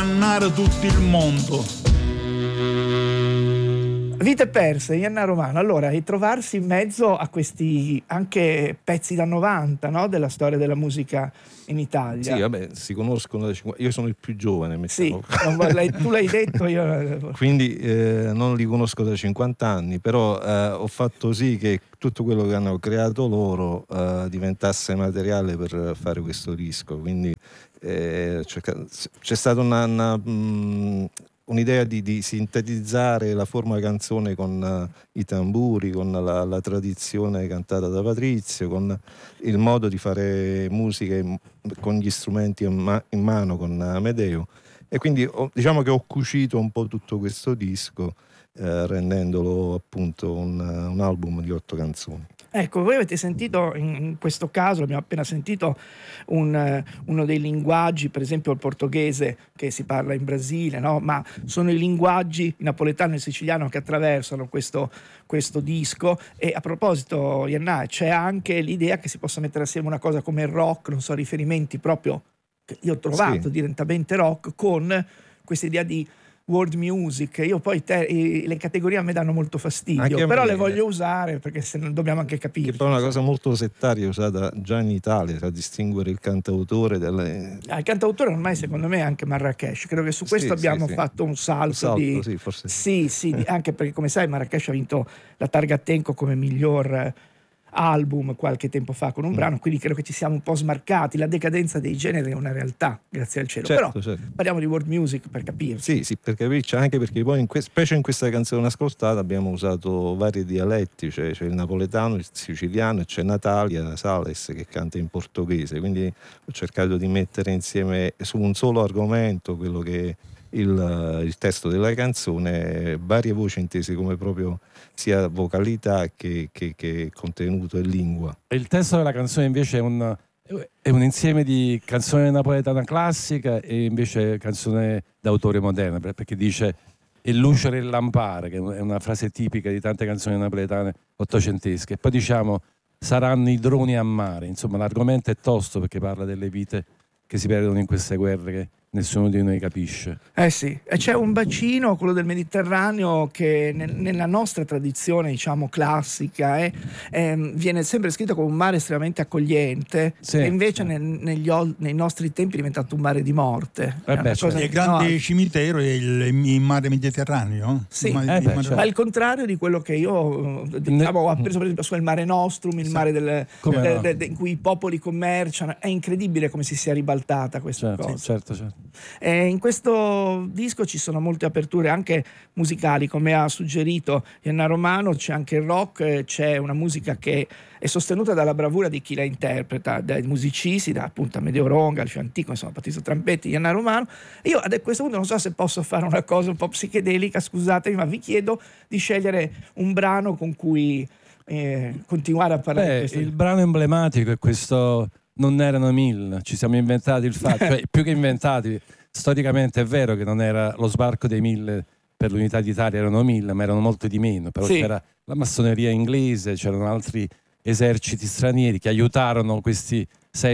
ingannare tutto il mondo. Vite perse, Ianna Romano. Allora, ritrovarsi in mezzo a questi anche pezzi da 90, no? Della storia della musica in Italia. Sì, vabbè, si conoscono da 50. Io sono il più giovane, mettiamo. Sì, tu l'hai detto, io. Quindi non li conosco da 50 anni, però ho fatto sì che tutto quello che hanno creato loro diventasse materiale per fare questo disco. Quindi c'è stata un'idea di sintetizzare la forma canzone con i tamburi, con la tradizione cantata da Patrizio, con il modo di fare musica con gli strumenti in mano con Amedeo, e quindi diciamo che ho cucito un po' tutto questo disco rendendolo appunto un album di 8 canzoni. Ecco, voi avete sentito in questo caso, abbiamo appena sentito uno dei linguaggi, per esempio il portoghese che si parla in Brasile, no? Ma sono i linguaggi, il napoletano e il siciliano, che attraversano questo disco. E a proposito, Ianna, c'è anche l'idea che si possa mettere assieme una cosa come il rock, non so, riferimenti proprio che io ho trovato direttamente rock, con questa idea di world music. Io poi le categorie a me danno molto fastidio, però le voglio usare perché se non dobbiamo anche capire. Che poi è una cosa molto settaria usata già in Italia, a distinguere il cantautore dalle... Il cantautore ormai secondo me è anche Marrakesh. Credo che su questo abbiamo fatto un salto di... Sì, forse sì, anche perché come sai Marrakesh ha vinto la Targa Tenco come miglior album qualche tempo fa con un brano, quindi credo che ci siamo un po' smarcati. La decadenza dei generi è una realtà, grazie al cielo. Però parliamo di world music per capirci. Sì, per capirci, anche perché poi specie in questa canzone ascoltata abbiamo usato vari dialetti, cioè c'è il napoletano, il siciliano, e c'è Natalia Sales che canta in portoghese, quindi ho cercato di mettere insieme su un solo argomento quello che è il testo della canzone, varie voci intese come proprio sia vocalità che contenuto e lingua. Il testo della canzone invece è un insieme di canzone napoletana classica e invece canzone d'autore moderna, perché dice il lucere e il lampare, che è una frase tipica di tante canzoni napoletane ottocentesche, e poi diciamo saranno i droni a mare. Insomma, l'argomento è tosto perché parla delle vite che si perdono in queste guerre che nessuno di noi capisce. Sì, e c'è un bacino, quello del Mediterraneo, che nella nostra tradizione, diciamo, classica viene sempre scritto come un mare estremamente accogliente, e invece nei nostri tempi è diventato un mare di morte. Il grande cimitero è il mare Mediterraneo. Sì, ma il contrario di quello che io ho preso per esempio sul Mare Nostrum, il mare in cui i popoli commerciano. È incredibile come si sia ribaltata questa cosa. Certo. In questo disco ci sono molte aperture anche musicali, come ha suggerito Ianna Romano. C'è anche il rock, c'è una musica che è sostenuta dalla bravura di chi la interpreta, dai musicisti, da appunto Amedeo Ronga, Alfio Antico, insomma Patrizio Trampetti, Ianna Romano. Io a questo punto non so se posso fare una cosa un po' psichedelica, scusatemi, ma vi chiedo di scegliere un brano con cui continuare a parlare. Il brano emblematico è questo Non erano 1000, ci siamo inventati il fatto, cioè più che inventati, storicamente è vero che non era lo sbarco dei 1000 per l'unità d'Italia, erano 1000, ma erano molto di meno, però c'era la massoneria inglese, c'erano altri eserciti stranieri che aiutarono questi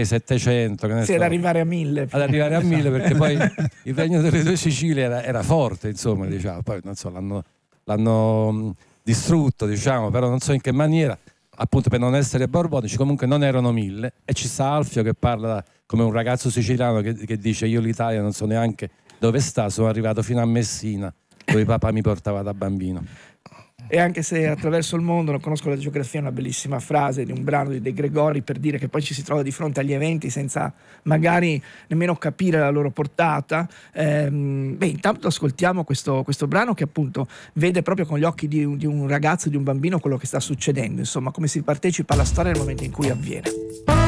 600-700 ad arrivare a 1000 perché poi il regno delle due Sicilie era forte, insomma, diciamo. Poi non so, l'hanno distrutto, diciamo, però non so in che maniera, appunto per non essere borbonici. Comunque non erano 1000, e ci sta Alfio che parla come un ragazzo siciliano che dice: io l'Italia non so neanche dove sta, sono arrivato fino a Messina dove papà mi portava da bambino. E anche se attraverso il mondo non conosco la geografia, è una bellissima frase di un brano di De Gregori per dire che poi ci si trova di fronte agli eventi senza magari nemmeno capire la loro portata. Intanto ascoltiamo questo brano che appunto vede proprio con gli occhi di un ragazzo, di un bambino, quello che sta succedendo, insomma come si partecipa alla storia nel momento in cui avviene.